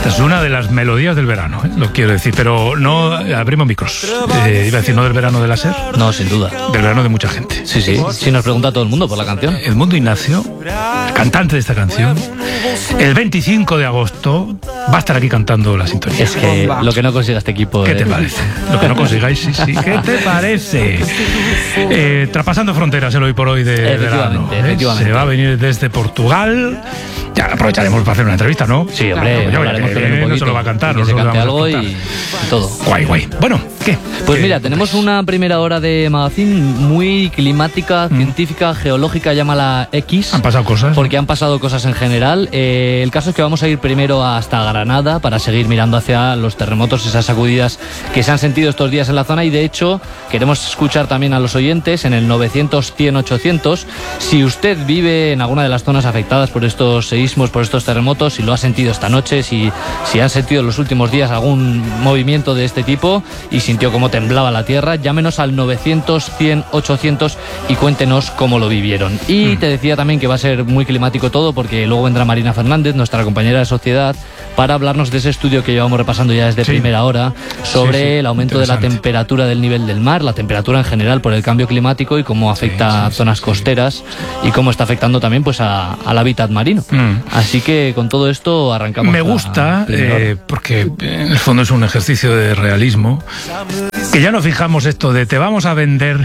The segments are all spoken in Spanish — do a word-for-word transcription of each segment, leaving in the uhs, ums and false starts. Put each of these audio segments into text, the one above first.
Esta es una de las melodías del verano, ¿eh? Lo quiero decir, pero no abrimos micros. Eh, iba a decir, no del verano de la SER. No, sin duda. Del verano de mucha gente. Sí, sí. Sí, nos pregunta todo el mundo por la canción. Edmundo Ignacio, cantante de esta canción, el veinticinco de agosto va a estar aquí cantando la sintonía. Es que lo que no consiga este equipo... ¿Qué eh. te parece? Lo que no consigáis, sí, sí. ¿Qué te parece? Eh, traspasando fronteras el hoy por hoy de verano. ¿eh? Efectivamente. Se va a venir desde Portugal. Ya aprovecharemos para hacer una entrevista, ¿no? Sí, hombre, Claro, hablaremos que con él un no poquito. se lo va a cantar, que no se se lo cante vamos a algo y, contar. y todo. Guay, guay. Bueno, ¿qué? Pues ¿Qué? mira, tenemos una primera hora de magazine muy climática, Mm. científica, geológica, llámala X. Han pasado cosas. Porque han pasado cosas en general. Eh, el caso es que vamos a ir primero hasta Granada para seguir mirando hacia los terremotos, esas sacudidas que se han sentido estos días en la zona, y de hecho queremos escuchar también a los oyentes en el novecientos cien ochocientos si usted vive en alguna de las zonas afectadas por estos seísmos, por estos terremotos, si lo ha sentido esta noche, si, si han sentido en los últimos días algún movimiento de este tipo y sintió cómo temblaba la tierra. Llámenos al novecientos cien ochocientos y cuéntenos cómo lo vivieron. Y te decía también que va a ser muy climático todo, porque luego vendrá Marina Fernández, nuestra compañera de Sociedad, para hablarnos de ese estudio que llevamos repasando ya desde Sí. primera hora sobre Sí, sí, el aumento de la interesante. temperatura del nivel del mar, la temperatura en general por el cambio climático y cómo afecta Sí, sí, a sí, zonas sí. costeras y cómo está afectando también pues a- al hábitat marino. Mm. Así que con todo esto arrancamos. Me la gusta, primera hora. eh, porque en el fondo es un ejercicio de realismo, que ya no fijamos esto de te vamos a vender.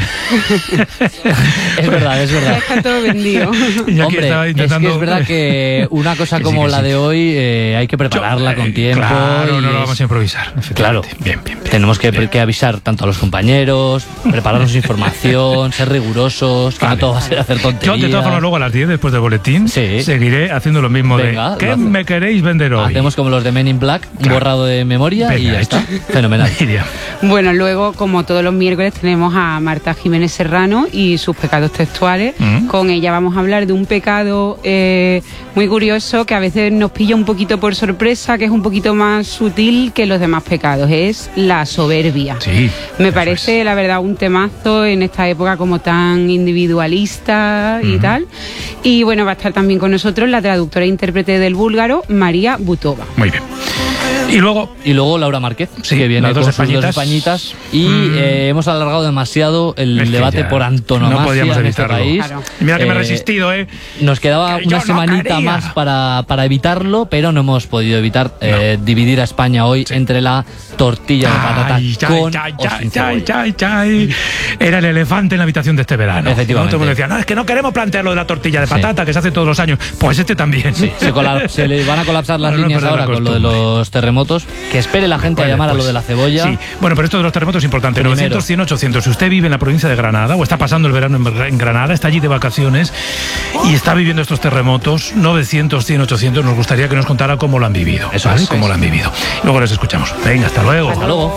Es verdad, es verdad. Está todo vendido. Y aquí Hombre, estaba es intentando... que es verdad que una cosa Que sí, como que la sí. de hoy eh, hay que prepararla Yo, con eh, tiempo. Claro, y no lo es- vamos a improvisar. Claro, efectivamente. Bien, bien, bien. tenemos que, Bien. que avisar tanto a los compañeros, prepararnos información, ser rigurosos, que Vale. no todo va a ser hacer Yo, tonterías. de todas formas, luego a las diez, después del boletín, Sí. seguiré haciendo lo mismo Venga, de ¿qué lo hace- me queréis vender hoy? Hacemos como los de Men in Black, un Claro. borrado de memoria y Venga, ya está. hecho. Fenomenal. Miriam. Bueno, luego, como todos los miércoles, tenemos a Marta Jiménez Serrano y sus pecados textuales. Mm. Con ella vamos a hablar de un pecado eh, muy curioso que a veces nos pilla un poquito por sorpresa, que es un poquito más sutil que los demás pecados. Es la soberbia. Sí. Me eso parece, es. la verdad, un temazo en esta época como tan individualista y Ujú. tal. Y bueno, va a estar también con nosotros la traductora e intérprete del búlgaro, María Butova. Muy bien. Y luego, Y luego Laura Márquez, Sí, que viene las dos con sus dos españitas. españitas. Y Mm. eh, hemos alargado demasiado el es que debate ya por antonomasia no podíamos en este evitarlo. país. Claro. Y mira que me he Eh, resistido, ¿eh? Nos quedaba Que yo una no semanita quería. más para, para evitarlo, pero no hemos podido evitar eh, dividir a España hoy entre la tortilla de patata Ay, con ay, o ay, sin ay, cebolla. ay, ay. Era el elefante en la habitación de este verano. Efectivamente. Todo el mundo decía, no, es que no queremos plantear lo de la tortilla de Sí. patata que se hace todos los años. Pues este también. Sí, se, cola- se le van a colapsar las Para no líneas perder la ahora con lo de costumbre. los terremotos. Que espere la gente Vale, a llamar a pues, lo de la cebolla. Sí, bueno, pero esto de los terremotos es importante. Primero. novecientos, cien, ochocientos. Si usted vive en la provincia de Granada o está pasando el verano en en Granada, está allí de vacaciones y está viviendo estos terremotos, novecientos, cien, ochocientos, nos gustaría que nos contara cómo lo han vivido. Eso ¿vale? es. Cómo lo han vivido. Luego les escuchamos. Venga, hasta luego. Hasta luego.